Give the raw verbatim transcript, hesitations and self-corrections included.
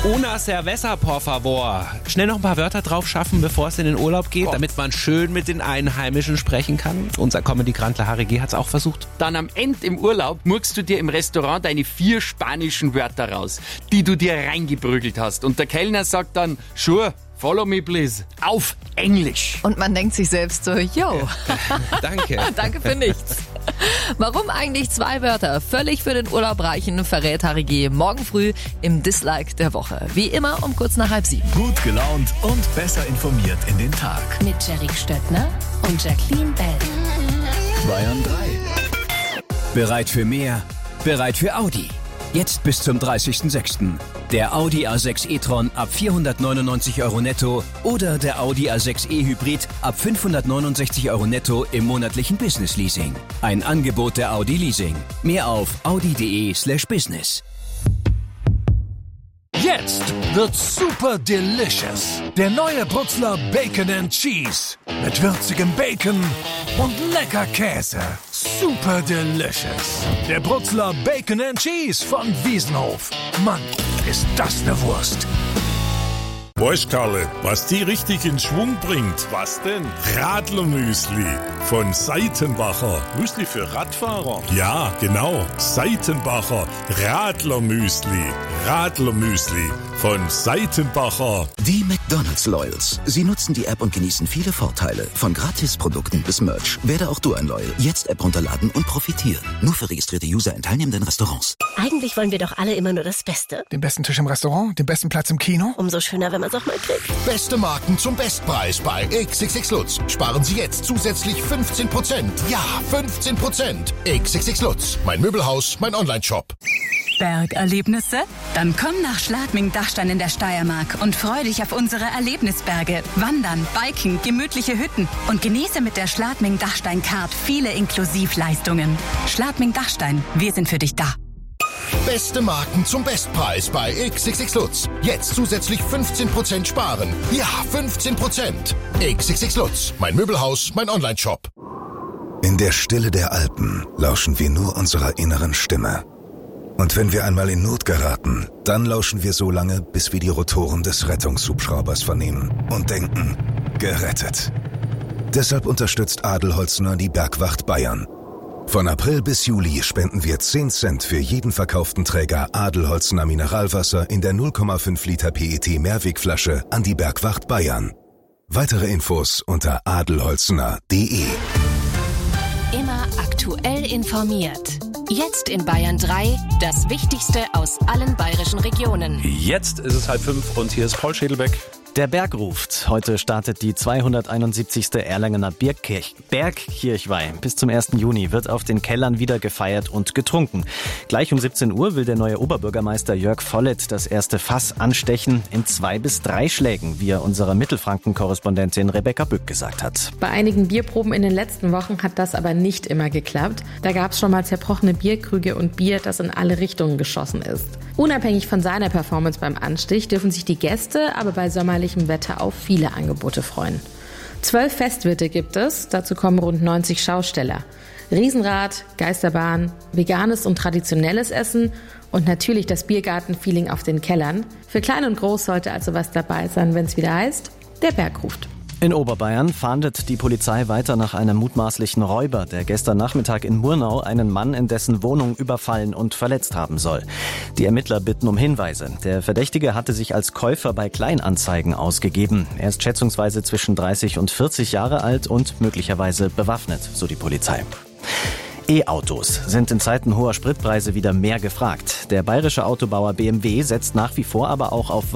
Una cerveza, por favor. Schnell noch ein paar Wörter drauf schaffen, bevor es in den Urlaub geht, oh. damit man schön mit den Einheimischen sprechen kann. Unser Comedy-Grantler Harry G. hat es auch versucht. Dann am Ende im Urlaub murkst du dir im Restaurant deine vier spanischen Wörter raus, die du dir reingeprügelt hast. Und der Kellner sagt dann, sure, follow me please. Auf Englisch. Und man denkt sich selbst so, yo. Danke. Danke für nichts. Warum eigentlich zwei Wörter völlig für den Urlaub reichen, verrät Harry G. morgen früh im Dislike der Woche. Wie immer um kurz nach halb sieben. Gut gelaunt und besser informiert in den Tag. Mit Jerry Stöttner und Jacqueline Bell. Bayern drei. Bereit für mehr? Bereit für Audi. Jetzt bis zum dreißigsten sechsten Der Audi A sechs e-tron ab vierhundertneunundneunzig Euro netto oder der Audi A sechs e-Hybrid ab fünfhundertneunundsechzig Euro netto im monatlichen Business Leasing. Ein Angebot der Audi Leasing. Mehr auf audi.de slash business. Jetzt wird super delicious. Der neue Brutzler Bacon and Cheese. Mit würzigem Bacon und lecker Käse. Super delicious. Der Brutzler Bacon and Cheese von Wiesenhof. Mann, ist das eine Wurst. Weißt Karle, was die richtig in Schwung bringt? Was denn? Radlermüsli von Seitenbacher. Müsli für Radfahrer? Ja, genau. Seitenbacher Radlermüsli. Radlermüsli von Seitenbacher. Die McDonald's Loyals. Sie nutzen die App und genießen viele Vorteile. Von Gratisprodukten bis Merch. Werde auch du ein Loyal. Jetzt App runterladen und profitieren. Nur für registrierte User in teilnehmenden Restaurants. Eigentlich wollen wir doch alle immer nur das Beste. Den besten Tisch im Restaurant, den besten Platz im Kino. Umso schöner, wenn man es auch mal kriegt. Beste Marken zum Bestpreis bei X X X Lutz. Sparen Sie jetzt zusätzlich fünfzehn Prozent. Ja, fünfzehn Prozent. X X X Lutz. Mein Möbelhaus, mein Onlineshop. Bergerlebnisse? Dann komm nach Schladming-Dachstein in der Steiermark und freu dich auf unsere Erlebnisberge. Wandern, Biken, gemütliche Hütten und genieße mit der Schladming-Dachstein-Card viele Inklusivleistungen. Schladming-Dachstein, wir sind für dich da. Beste Marken zum Bestpreis bei X X X Lutz. Jetzt zusätzlich fünfzehn Prozent sparen. Ja, fünfzehn Prozent. X X X Lutz. Mein Möbelhaus, mein Onlineshop. In der Stille der Alpen lauschen wir nur unserer inneren Stimme. Und wenn wir einmal in Not geraten, dann lauschen wir so lange, bis wir die Rotoren des Rettungshubschraubers vernehmen und denken, gerettet. Deshalb unterstützt Adelholzner die Bergwacht Bayern. Von April bis Juli spenden wir zehn Cent für jeden verkauften Träger Adelholzner Mineralwasser in der null Komma fünf Liter P E T Mehrwegflasche an die Bergwacht Bayern. Weitere Infos unter adelholzner punkt de. Immer aktuell informiert. Jetzt in Bayern drei, das Wichtigste aus allen bayerischen Regionen. Jetzt ist es halb fünf und hier ist Paul Schädelbeck. Der Berg ruft. Heute startet die zweihunderteinundsiebzigste Erlangener Bergkirch- Bergkirchweih. Bis zum ersten Juni wird auf den Kellern wieder gefeiert und getrunken. Gleich um siebzehn Uhr will der neue Oberbürgermeister Jörg Vollett das erste Fass anstechen in zwei bis drei Schlägen, wie er unserer Mittelfranken-Korrespondentin Rebecca Bück gesagt hat. Bei einigen Bierproben in den letzten Wochen hat das aber nicht immer geklappt. Da gab es schon mal zerbrochene Bierkrüge und Bier, das in alle Richtungen geschossen ist. Unabhängig von seiner Performance beim Anstich dürfen sich die Gäste aber bei sommerlichem Wetter auf viele Angebote freuen. Zwölf Festwirte gibt es, dazu kommen rund neunzig Schausteller. Riesenrad, Geisterbahn, veganes und traditionelles Essen und natürlich das Biergarten-Feeling auf den Kellern. Für klein und groß sollte also was dabei sein, wenn es wieder heißt, der Berg ruft. In Oberbayern fahndet die Polizei weiter nach einem mutmaßlichen Räuber, der gestern Nachmittag in Murnau einen Mann in dessen Wohnung überfallen und verletzt haben soll. Die Ermittler bitten um Hinweise. Der Verdächtige hatte sich als Käufer bei Kleinanzeigen ausgegeben. Er ist schätzungsweise zwischen dreißig und vierzig Jahre alt und möglicherweise bewaffnet, so die Polizei. E-Autos sind in Zeiten hoher Spritpreise wieder mehr gefragt. Der bayerische Autobauer B M W setzt nach wie vor aber auch auf